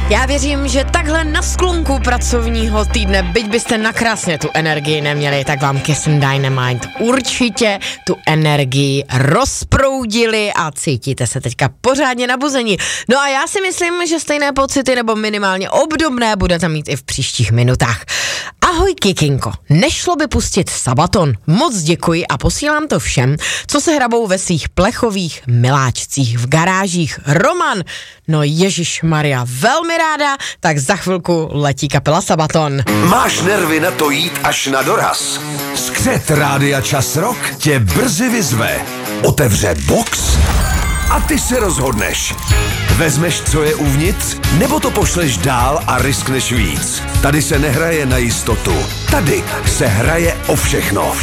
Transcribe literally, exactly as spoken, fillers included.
Já věřím, že takhle na sklonku pracovního týdne, byť byste nakrásně tu energii neměli, tak vám Kiss and Dynamite určitě tu energii rozproudili a cítíte se teďka pořádně nabuzení. No a já si myslím, že stejné pocity nebo minimálně obdobné budete mít i v příštích minutách. Ahoj Kikinko, nešlo by pustit Sabaton? Moc děkuji a posílám to všem, co se hrabou ve svých plechových miláčcích v garážích. Roman, no ježišmarja, velmi ráda, tak za chvilku letí kapela Sabaton. Máš nervy na to jít až na doraz? Skřet Rádia Čas Rock tě brzy vyzve. Otevře box a ty se rozhodneš. Vezmeš, co je uvnitř, nebo to pošleš dál a riskneš víc. Tady se nehraje na jistotu. Tady se hraje o všechno.